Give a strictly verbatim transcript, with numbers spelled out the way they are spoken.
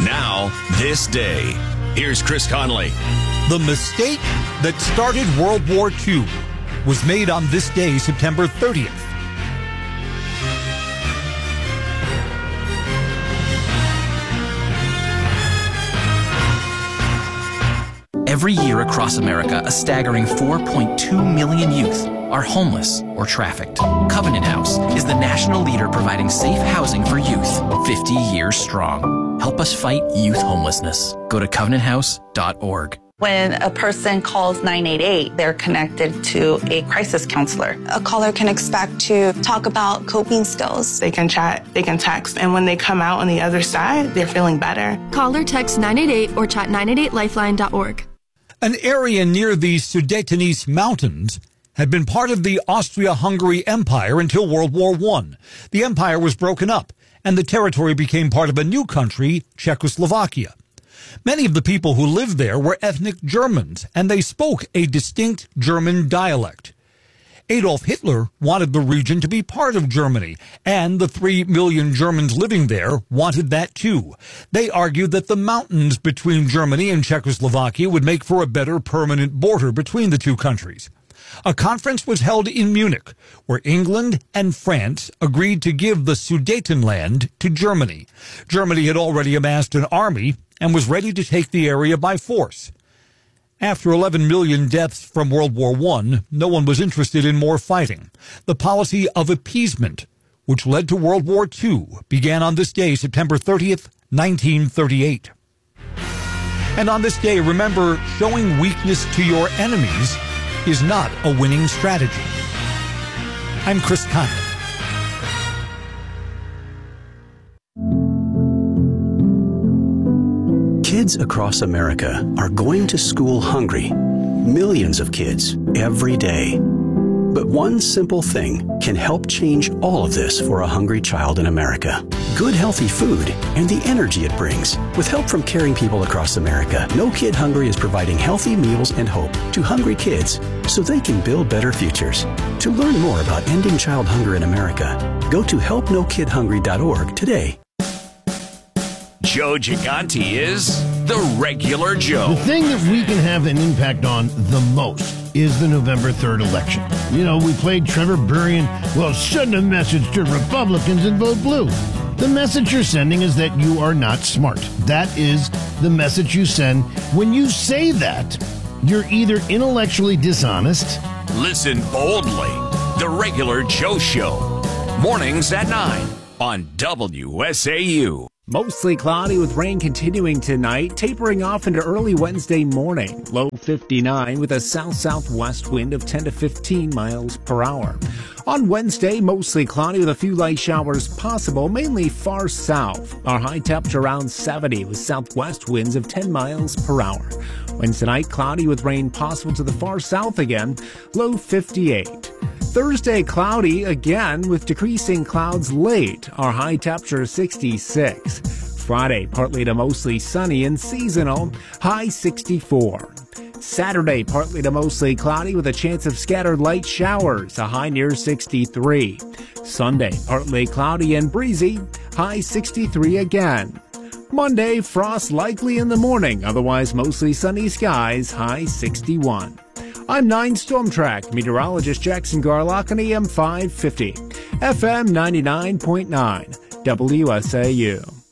Now, this day. Here's Chris Conley. The mistake that started World War Two was made on this day, September thirtieth. Every year across America, a staggering four point two million youth are homeless or trafficked. Covenant House is the national leader providing safe housing for youth, fifty years strong. Help us fight youth homelessness. Go to covenant house dot org. When a person calls nine eight eight, they're connected to a crisis counselor. A caller can expect to talk about coping skills. They can chat, they can text, and when they come out on the other side, they're feeling better. Call or text nine eight eight or chat nine eight eight lifeline dot org. An area near the Sudetenese Mountains had been part of the Austria-Hungary Empire until World War One. The empire was broken up, and the territory became part of a new country, Czechoslovakia. Many of the people who lived there were ethnic Germans, and they spoke a distinct German dialect. Adolf Hitler wanted the region to be part of Germany, and the three million Germans living there wanted that too. They argued that the mountains between Germany and Czechoslovakia would make for a better permanent border between the two countries. A conference was held in Munich, where England and France agreed to give the Sudetenland to Germany. Germany had already amassed an army and was ready to take the area by force. After eleven million deaths from World War One, no one was interested in more fighting. The policy of appeasement, which led to World War Two, began on this day, September thirtieth, nineteen thirty-eight. And on this day, remember, showing weakness to your enemies is not a winning strategy. I'm Chris Conley. Kids across America are going to school hungry. Millions of kids every day. But one simple thing can help change all of this for a hungry child in America. Good, healthy food and the energy it brings. With help from caring people across America, No Kid Hungry is providing healthy meals and hope to hungry kids so they can build better futures. To learn more about ending child hunger in America, go to help no kid hungry dot org today. Joe Gigante is the regular Joe. The thing that we can have an impact on the most is the November third election. You know, we played Trevor Burrian, well, send a message to Republicans and vote blue. The message you're sending is that you are not smart. That is the message you send. When you say that, you're either intellectually dishonest. Listen boldly. The regular Joe Show. Mornings at nine on W S A U. Mostly cloudy with rain continuing tonight, tapering off into early Wednesday morning. Low fifty-nine with a south-southwest wind of ten to fifteen miles per hour. On Wednesday, mostly cloudy with a few light showers possible, mainly far south. Our high temperature around seventy with southwest winds of ten miles per hour. Wednesday night, cloudy with rain possible to the far south again, low fifty-eight. Thursday, cloudy again with decreasing clouds late. Our high temperature sixty-six. Friday, partly to mostly sunny and seasonal, high sixty-four. Saturday, partly to mostly cloudy with a chance of scattered light showers, a high near sixty-three. Sunday, partly cloudy and breezy, high sixty-three again. Monday, frost likely in the morning, otherwise mostly sunny skies, high sixty-one. I'm nine Storm Track meteorologist Jackson Garlock on A M five fifty, F M ninety-nine point nine, W S A U.